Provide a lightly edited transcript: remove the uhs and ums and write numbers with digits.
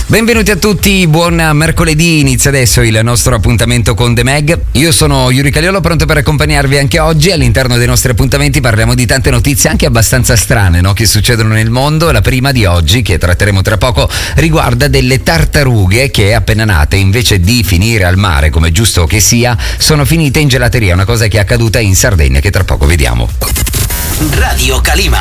Benvenuti a tutti, buon mercoledì, inizia adesso il nostro appuntamento con The Mag. Io sono Yuri Caliolo, pronto per accompagnarvi anche oggi. All'interno dei nostri appuntamenti parliamo di tante notizie anche abbastanza strane, no? Che succedono nel mondo. La prima di oggi, che tratteremo tra poco, riguarda delle tartarughe che appena nate, invece di finire al mare come giusto che sia, sono finite in gelateria, una cosa che è accaduta in Sardegna che tra poco vediamo. Radio Calima.